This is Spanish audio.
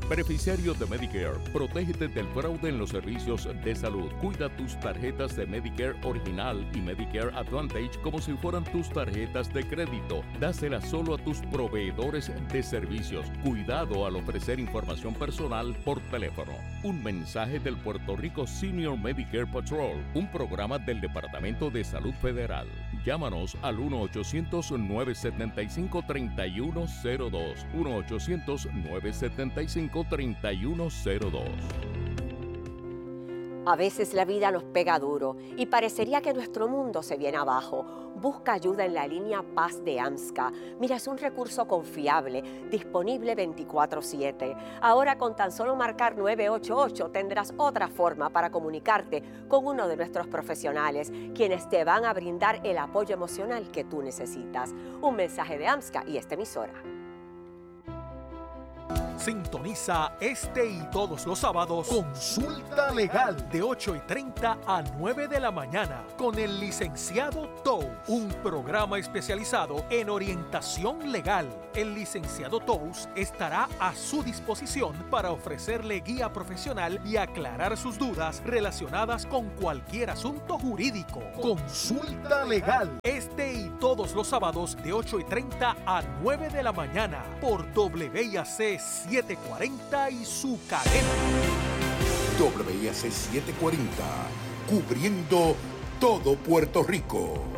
Beneficiario de Medicare, protégete del fraude en los servicios de salud. Cuida tus tarjetas de Medicare Original y Medicare Advantage como si fueran tus tarjetas de crédito. Dáselas solo a tus proveedores de servicios. Cuidado al ofrecer información personal por teléfono. Un mensaje del Puerto Rico Senior Medicare Patrol, un programa del Departamento de Salud Federal. Llámanos al 1-800-975-3102. 1-800-975-3102. A veces la vida nos pega duro y parecería que nuestro mundo se viene abajo. Busca ayuda en la línea Paz de AMSCA. Mira, es un recurso confiable, disponible 24/7. Ahora con tan solo marcar 988 tendrás otra forma para comunicarte con uno de nuestros profesionales, quienes te van a brindar el apoyo emocional que tú necesitas. Un mensaje de AMSCA y esta emisora. Sintoniza este y todos los sábados Consulta Legal de 8:30 a 9 de la mañana con el licenciado Tous, un programa especializado en orientación legal. El licenciado Tous estará a su disposición para ofrecerle guía profesional y aclarar sus dudas relacionadas con cualquier asunto jurídico. Consulta Legal este y todos los sábados de 8:30 a 9 de la mañana por WIAC 740 y su cadena. WIAC 740, cubriendo todo Puerto Rico.